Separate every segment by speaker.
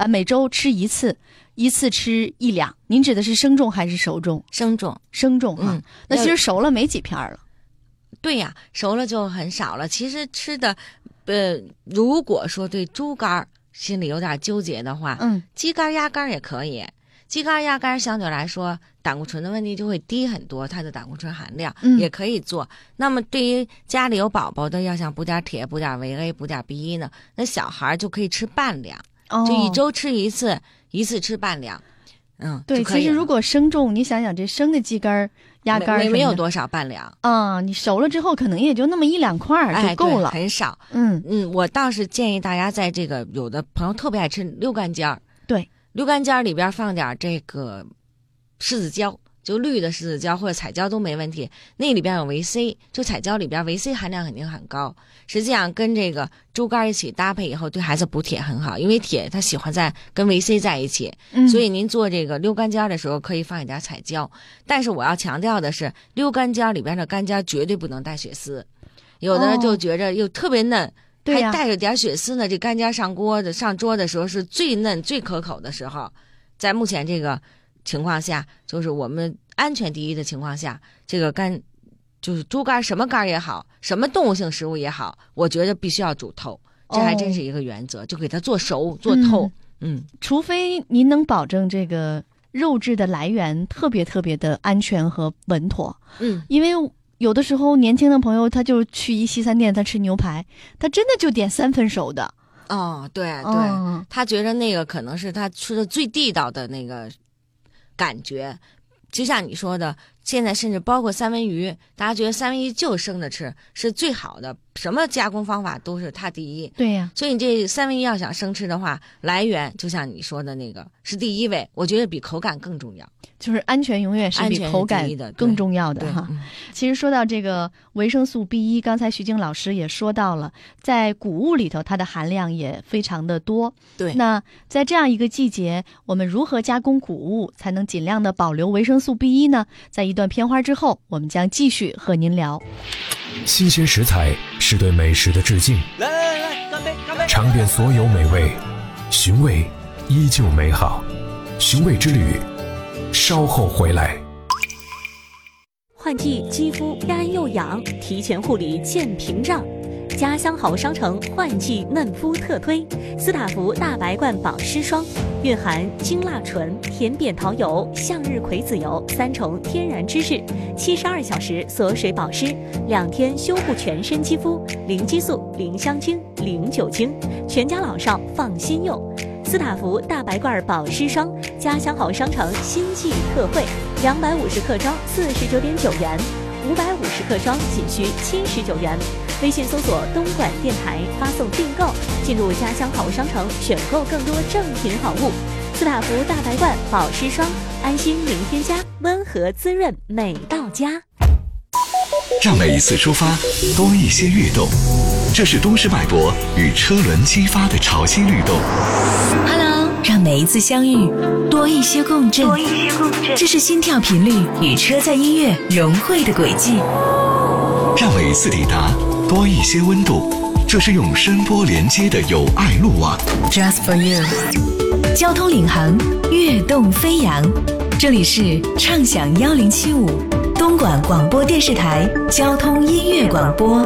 Speaker 1: 每周吃一次，一次吃1两。您指的是生重还是熟重？
Speaker 2: 生重。
Speaker 1: 生重啊，那其实熟了没几片了。
Speaker 2: 对呀，熟了就很少了。其实吃的，如果说对猪肝心里有点纠结的话，鸡肝鸭肝也可以。鸡肝鸭肝相对来说胆固醇的问题就会低很多，它的胆固醇含量也可以做。那么对于家里有宝宝的，要想补点铁、补点维 A、补点 B1 呢，那小孩就可以吃半两，就一周吃一次，一次吃半两。
Speaker 1: 对，其实如果生重，你想想这生的鸡肝鸭肝
Speaker 2: 没有多少半两
Speaker 1: 你熟了之后可能也就那么1两块就够了，
Speaker 2: 很少。我倒是建议大家在这个，有的朋友特别爱吃溜肝尖儿，
Speaker 1: 对，
Speaker 2: 溜肝尖里边放点这个柿子椒，就绿的柿子椒或者彩椒都没问题，那里边有维 C， 就彩椒里边维 C 含量肯定很高。实际上跟这个猪肝一起搭配以后，对孩子补铁很好，因为铁它喜欢跟维 C 在一起，所以您做这个溜肝尖的时候可以放一点彩椒。但是我要强调的是，溜肝尖里边的肝尖绝对不能带血丝，有的人就觉着又特别嫩，还带着点血丝呢，这肝尖上桌的时候是最嫩最可口的时候。在目前这个情况下，就是我们安全第一的情况下，这个就是猪肝，什么肝也好，什么动物性食物也好，我觉得必须要煮透，这还真是一个原则，就给它做熟做透。
Speaker 1: 除非您能保证这个肉质的来源特别特别的安全和稳妥。因为有的时候年轻的朋友他就去一西餐店，他吃牛排，他真的就点3分熟的。
Speaker 2: 对，他觉得那个可能是他吃的最地道的那个感觉。就像你说的，现在甚至包括三文鱼，大家觉得三文鱼就生着吃是最好的，什么加工方法都是它第一。
Speaker 1: 对呀，
Speaker 2: 所以你这三文鱼要想生吃的话，来源就像你说的那个是第一位，我觉得比口感更重要。
Speaker 1: 就是安全永远是比口感更重要的哈。其实说到这个维生素 B1， 刚才徐静老师也说到了，在谷物里头它的含量也非常的多。
Speaker 2: 对，
Speaker 1: 那在这样一个季节，我们如何加工谷物才能尽量的保留维生素 B1 呢？在一段片花之后，我们将继续和您聊。
Speaker 3: 新鲜食材是对美食的致敬，
Speaker 4: 来，干杯！
Speaker 3: 尝遍所有美味，寻味依旧美好。寻味之旅，稍后回来。
Speaker 5: 换季肌肤干又痒，提前护理见屏障。家乡好商城换季嫩肤特推斯塔芙大白罐保湿霜，蕴含精蜡醇、甜扁桃油、向日葵籽油3重天然脂质，72小时锁水保湿，2天修护全身肌肤，零激素、零香精、零酒精，全家老少放心用。斯塔芙大白罐保湿霜，家乡好商城新季特惠，250克装49.9元，550克装仅需79元。微信搜索东莞电台，发送订购，进入家乡好商城选购更多正品好物。斯塔芙大白罐保湿霜，安心零添加，温和滋润美到家。
Speaker 6: 让每一次出发多一些跃动，这是都市脉搏与车轮激发的潮汐律动。
Speaker 7: Hello， 让每一次相遇多一些共振，这是心跳频率与车载音乐融汇的轨迹。
Speaker 6: 让每一次抵达多一些温度，这是用声波连接的友爱路网。
Speaker 7: Just for you， 交通领航，跃动飞扬。这里是畅享1075东莞广播电视台交通音乐广播。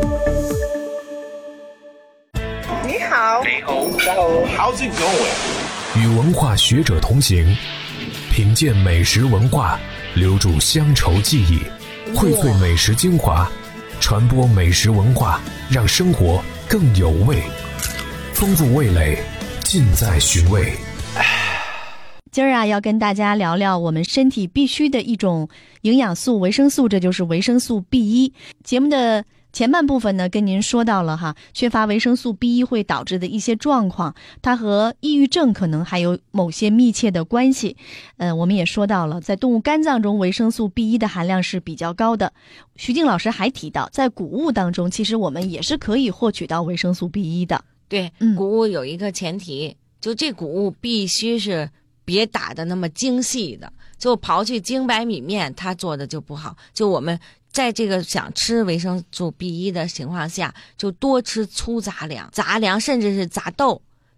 Speaker 8: 你好，
Speaker 9: 好久不见。
Speaker 3: 与文化学者同行，品鉴美食文化，留住乡愁记忆，荟萃美食精华，传播美食文化，让生活更有味。丰富味蕾，尽在寻味。
Speaker 1: 今儿要跟大家聊聊我们身体必须的一种营养素维生素，这就是维生素 B1。节目的前半部分呢，跟您说到了缺乏维生素 B1 会导致的一些状况，它和抑郁症可能还有某些密切的关系。我们也说到了，在动物肝脏中维生素 B1 的含量是比较高的。徐静老师还提到，在谷物当中，其实我们也是可以获取到维生素 B1 的。
Speaker 2: 对，谷物有一个前提，就这谷物必须是别打的那么精细的，就刨去精白米面，它做的就不好。就我们在这个想吃维生素 B1 的情况下，就多吃粗杂粮甚至是杂豆。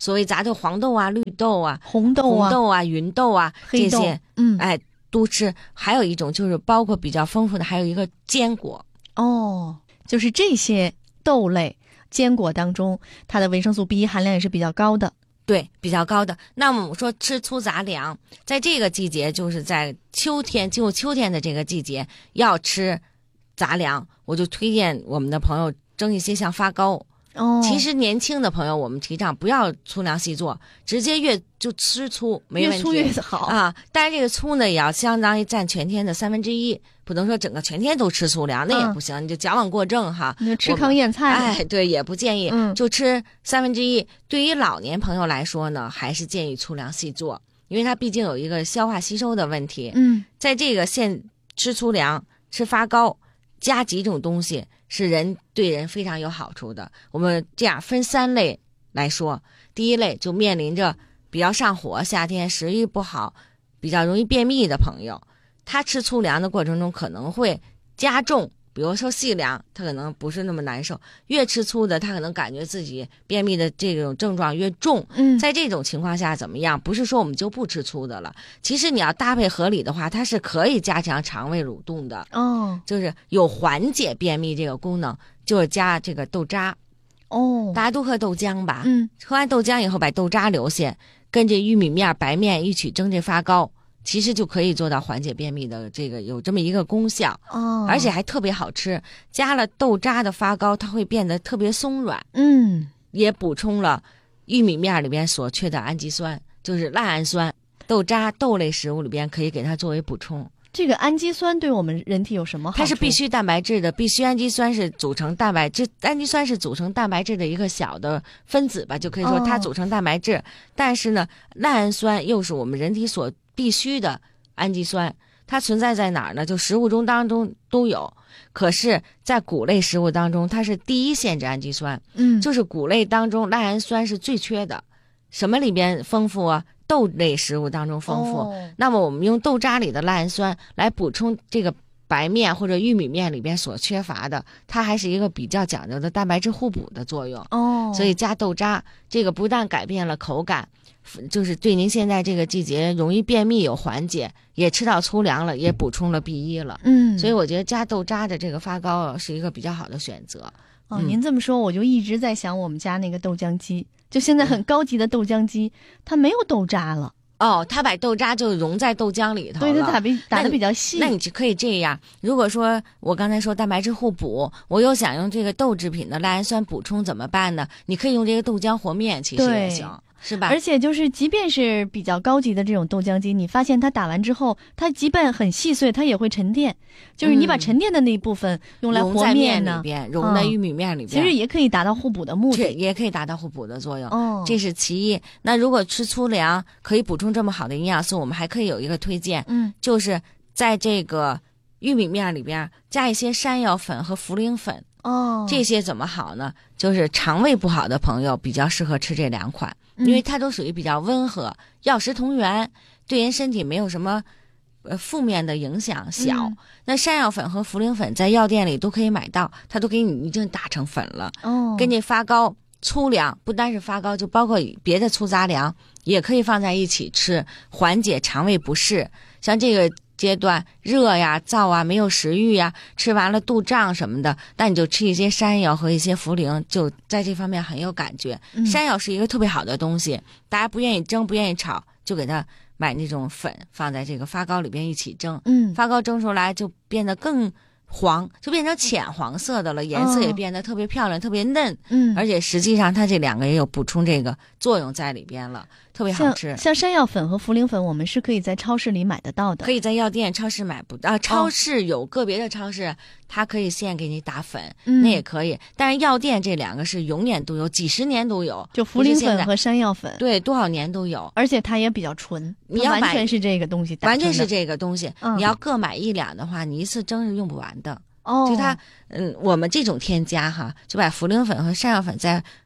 Speaker 2: 所谓杂豆，黄豆啊、绿豆啊、
Speaker 1: 红豆啊、
Speaker 2: 芸豆啊
Speaker 1: 黑豆
Speaker 2: 这些，都吃。还有一种就是包括比较丰富的，还有一个坚果。
Speaker 1: 就是这些豆类、坚果当中，它的维生素 B1 含量也是比较高的。
Speaker 2: 对，比较高的。那么我们说吃粗杂粮，在这个季节，就是在秋天进入秋天的这个季节，要吃杂粮，我就推荐我们的朋友蒸一些像发糕。其实年轻的朋友，我们提倡不要粗粮细做，直接就吃粗，没问题，
Speaker 1: 越粗越好
Speaker 2: 啊。但是这个粗呢，也要相当于占全天的1/3，不能说整个全天都吃粗粮，那也不行，你就矫枉过正哈。
Speaker 1: 你就吃糠咽菜，
Speaker 2: 对，也不建议，就吃1/3。对于老年朋友来说呢，还是建议粗粮细做，因为它毕竟有一个消化吸收的问题。在这个吃粗粮、吃发糕，加几种东西。是对人非常有好处的。我们这样分3类来说，第一类就面临着比较上火，夏天食欲不好，比较容易便秘的朋友，他吃粗粮的过程中可能会加重，比如说细粮他可能不是那么难受，越吃粗的他可能感觉自己便秘的这种症状越重。在这种情况下怎么样？不是说我们就不吃粗的了，其实你要搭配合理的话，它是可以加强肠胃蠕动的。就是有缓解便秘这个功能，就是加这个豆渣。大家都喝豆浆吧？喝完豆浆以后把豆渣留下，跟这玉米面、白面一起蒸这发糕，其实就可以做到缓解便秘的这个有这么一个功效。而且还特别好吃。加了豆渣的发糕，它会变得特别松软。也补充了玉米面里边所缺的氨基酸，就是赖氨酸。豆渣豆类食物里边可以给它作为补充。
Speaker 1: 这个氨基酸对我们人体有什么好处？
Speaker 2: 它是必需蛋白质的，必需氨基酸是组成蛋白质，氨基酸是组成蛋白质的一个小的分子吧，就可以说它组成蛋白质。但是呢，赖氨酸又是我们人体所必须的氨基酸，它存在在哪儿呢？就食物中当中都有，可是在谷类食物当中，它是第一限制氨基酸。就是谷类当中赖氨酸是最缺的。什么里边丰富啊？豆类食物当中丰富。那么我们用豆渣里的赖氨酸来补充这个白面或者玉米面里边所缺乏的，它还是一个比较讲究的蛋白质互补的作用。所以加豆渣，这个不但改变了口感，就是对您现在这个季节容易便秘有缓解，也吃到粗粮了，也补充了 B1 了。所以我觉得加豆渣的这个发糕是一个比较好的选择。
Speaker 1: 您这么说，我就一直在想我们家那个豆浆机，就现在很高级的豆浆机，它没有豆渣了。
Speaker 2: 它把豆渣就融在豆浆里头了。
Speaker 1: 对，它打得比较细。
Speaker 2: 那你就可以这样，如果说我刚才说蛋白质互补，我又想用这个豆制品的赖氨酸补充怎么办呢？你可以用这个豆浆和面，其实也行。是吧？
Speaker 1: 而且就是即便是比较高级的这种豆浆机，你发现它打完之后，它即便很细碎，它也会沉淀。就是你把沉淀的那一部分用来和面呢，
Speaker 2: 融在面里边，融在玉米面里边，
Speaker 1: 其实也可以达到互补的目的，
Speaker 2: 也可以达到互补的作用。这是其一。那如果吃粗粮可以补充这么好的营养素，我们还可以有一个推荐，就是在这个玉米面里边加一些山药粉和茯苓粉。这些怎么好呢？就是肠胃不好的朋友比较适合吃这2款。因为它都属于比较温和，药食同源，对人身体没有什么负面的影响小。那山药粉和茯苓粉在药店里都可以买到，它都给你已经打成粉了。跟这发糕、粗粮，不单是发糕，就包括别的粗杂粮也可以放在一起吃，缓解肠胃不适。像这个阶段热呀、燥啊、没有食欲呀，吃完了肚胀什么的，那你就吃一些山药和一些茯苓，就在这方面很有感觉。山药是一个特别好的东西，大家不愿意蒸不愿意炒，就给它买那种粉放在这个发糕里边一起蒸。发糕蒸出来就变得更黄，就变成浅黄色的了，颜色也变得特别漂亮，特别嫩。而且实际上它这2个也有补充这个作用在里边了，特别好吃。
Speaker 1: 像山药粉和茯苓粉，我们是可以在超市里买得到的，
Speaker 2: 可以在药店、超市买不到。超市有个别的超市，它可以现给你打粉，那也可以。但是药店这2个是永远都有，几十年都有。
Speaker 1: 就茯苓粉和山药粉，
Speaker 2: 对，多少年都有，
Speaker 1: 而且它也比较纯。
Speaker 2: 你要
Speaker 1: 完全是这个东西打成的，
Speaker 2: 完全是这个东西。你要各买1两的话，你一次蒸是用不完的。就它，我们这种添加哈，就把茯苓粉和山药粉在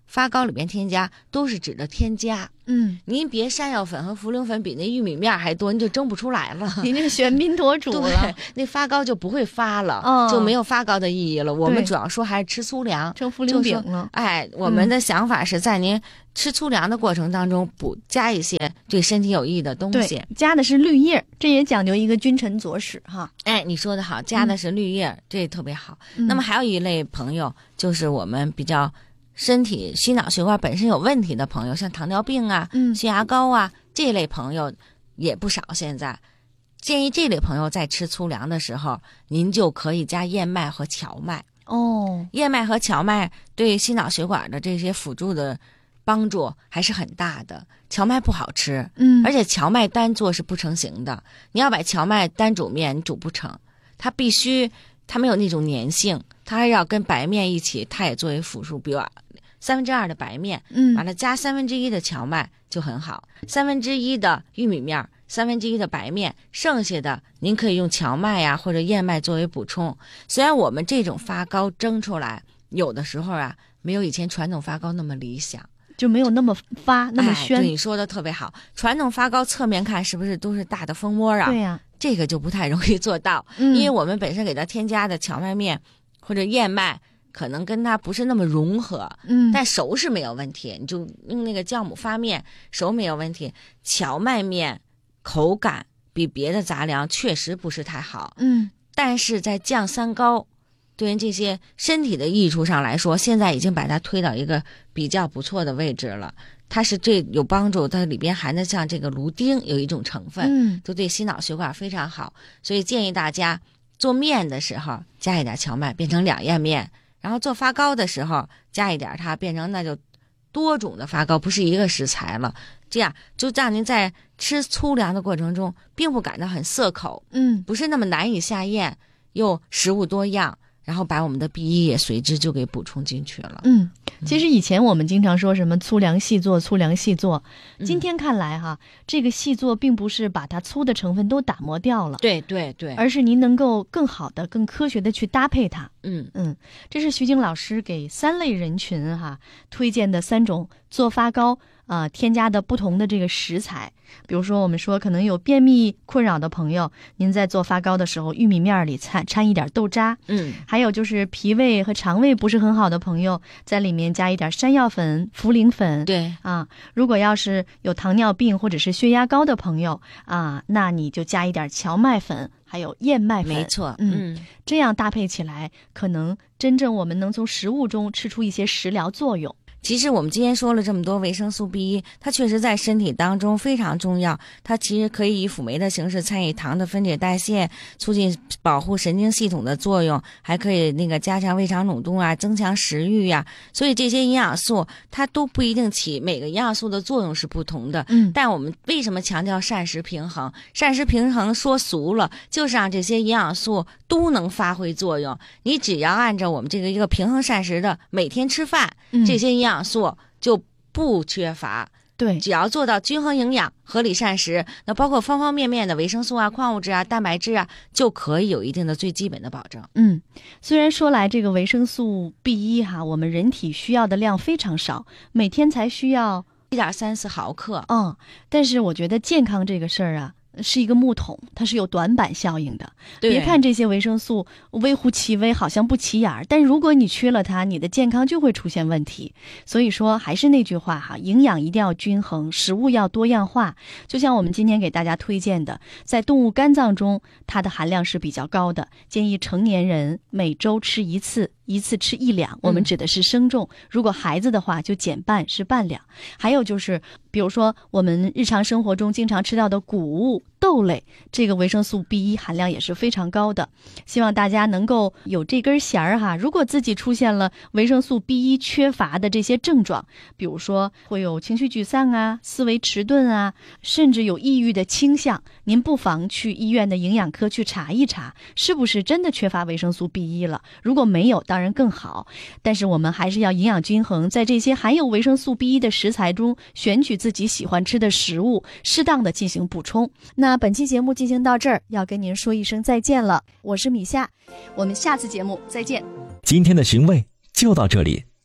Speaker 2: 发糕里边添加都是指的添加。您别山药粉和茯苓粉比那玉米面还多，您就蒸不出来了。
Speaker 1: 您这喧宾夺主了，
Speaker 2: 对，那发糕就不会发了，就没有发糕的意义了。我们主要说还是吃粗粮，
Speaker 1: 成茯苓饼了。
Speaker 2: 我们的想法是在您吃粗粮的过程当中加一些对身体有益的东西。
Speaker 1: 加的是绿叶，这也讲究一个君臣佐使哈。
Speaker 2: 你说的好，加的是绿叶，这特别好。那么还有一类朋友，就是我们比较身体心脑血管本身有问题的朋友，像糖尿病啊、血压高啊，这类朋友也不少。现在建议这类朋友在吃粗粮的时候，您就可以加燕麦和荞麦。燕麦和荞麦对心脑血管的这些辅助的帮助还是很大的。荞麦不好吃，而且荞麦单做是不成形的，你要把荞麦单煮面你煮不成，它没有那种粘性，它还要跟白面一起，它也作为辅助，比如2/3的白面，完了加1/3的荞麦就很好，1/3的玉米面，1/3的白面，剩下的您可以用荞麦呀或者燕麦作为补充。虽然我们这种发糕蒸出来有的时候没有以前传统发糕那么理想，
Speaker 1: 就没有那么发那么宣。
Speaker 2: 对，你说的特别好，传统发糕侧面看是不是都是大的蜂窝啊？
Speaker 1: 对呀，
Speaker 2: 这个就不太容易做到，因为我们本身给它添加的荞麦面或者燕麦可能跟它不是那么融合，但熟是没有问题，你就用那个酵母发面熟没有问题。荞麦面口感比别的杂粮确实不是太好，但是在降三高对于这些身体的益处上来说，现在已经把它推到一个比较不错的位置了。它是这有帮助，它里边含的像这个芦丁有一种成分，就对心脑血管非常好。所以建议大家做面的时候加一点荞麦，变成2燕面，然后做发糕的时候加一点它，变成那就多种的发糕，不是一个食材了。这样就让您在吃粗粮的过程中并不感到很涩口，不是那么难以下咽，又食物多样，然后把我们的 B1 也随之就给补充进去了。
Speaker 1: 其实以前我们经常说什么粗粮细做，粗粮细做，今天看来这个细做并不是把它粗的成分都打磨掉了，
Speaker 2: 对对对，
Speaker 1: 而是您能够更好的、更科学的去搭配它。这是徐静老师给3类人群推荐的3种做发糕添加的不同的这个食材。比如说我们说可能有便秘困扰的朋友，您在做发糕的时候玉米面里掺一点豆渣，还有就是脾胃和肠胃不是很好的朋友，在里面加一点山药粉、茯苓粉。
Speaker 2: 对
Speaker 1: 如果要是有糖尿病或者是血压高的朋友那你就加一点荞麦粉还有燕麦粉。
Speaker 2: 没错，
Speaker 1: 这样搭配起来，可能真正我们能从食物中吃出一些食疗作用。
Speaker 2: 其实我们今天说了这么多维生素 B1， 它确实在身体当中非常重要。它其实可以以辅酶的形式参与糖的分解代谢，促进保护神经系统的作用，还可以加强胃肠蠕动增强食欲所以这些营养素它都不一定起，每个营养素的作用是不同的。但我们为什么强调膳食平衡？膳食平衡说俗了，就是让这些营养素都能发挥作用。你只要按照我们这个一个平衡膳食的每天吃饭，这些营养素就不缺乏。
Speaker 1: 对，
Speaker 2: 只要做到均衡营养、合理膳食，那包括方方面面的维生素矿物质蛋白质就可以有一定的最基本的保证。
Speaker 1: 虽然说来这个维生素 B1 我们人体需要的量非常少，每天才需要
Speaker 2: 1.34毫克。
Speaker 1: 但是我觉得健康这个事儿是一个木桶，它是有短板效应的。别看这些维生素微乎其微，好像不起眼儿，但如果你缺了它，你的健康就会出现问题。所以说还是那句话营养一定要均衡，食物要多样化。就像我们今天给大家推荐的，在动物肝脏中它的含量是比较高的，建议成年人每周吃一次吃1两，我们指的是生重，如果孩子的话就减半，是半两。还有就是比如说我们日常生活中经常吃到的谷物豆类，这个维生素 B1 含量也是非常高的。希望大家能够有这根弦儿如果自己出现了维生素 B1 缺乏的这些症状，比如说会有情绪沮丧思维迟钝甚至有抑郁的倾向，您不妨去医院的营养科去查一查，是不是真的缺乏维生素 B1 了。如果没有，当然更好，但是我们还是要营养均衡，在这些含有维生素 B1 的食材中选取自己喜欢吃的食物，适当的进行补充。那本期节目进行到这儿，要跟您说一声再见了。我是米夏，我们下次节目再见。
Speaker 4: 今天的寻味就到这里，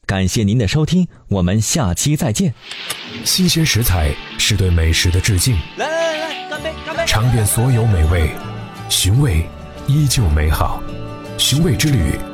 Speaker 4: 感谢您的收听，我们下期再见。
Speaker 3: 新鲜食材是对美食的致敬，
Speaker 10: 来，干杯！
Speaker 3: 尝遍所有美味，寻味依旧美好。寻味之旅